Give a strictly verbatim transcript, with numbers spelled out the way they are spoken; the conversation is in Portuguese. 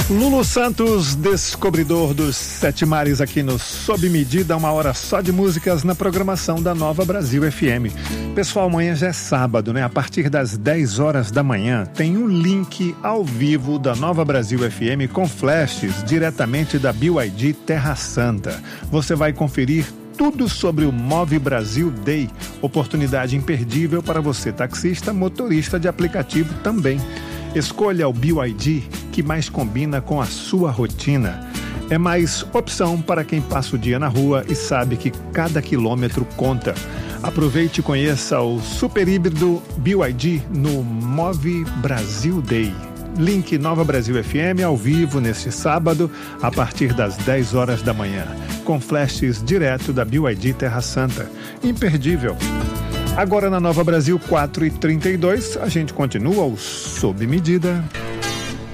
Lulu Santos, descobridor dos sete mares aqui no Sob Medida, uma hora só de músicas na programação da Nova Brasil F M. Pessoal, amanhã já é sábado, né? A partir das dez horas da manhã tem um link ao vivo da Nova Brasil F M com flashes diretamente da B Y D Terra Santa. Você vai conferir tudo sobre o Move Brasil Day, oportunidade imperdível para você taxista, motorista de aplicativo também. Escolha o B Y D que mais combina com a sua rotina. É mais opção para quem passa o dia na rua e sabe que cada quilômetro conta. Aproveite e conheça o super híbrido B Y D no Move Brasil Day. Link Nova Brasil F M ao vivo neste sábado, a partir das dez horas da manhã, com flashes direto da B Y D Terra Santa. Imperdível. Agora na Nova Brasil quatro e trinta e dois, a gente continua o Sob Medida.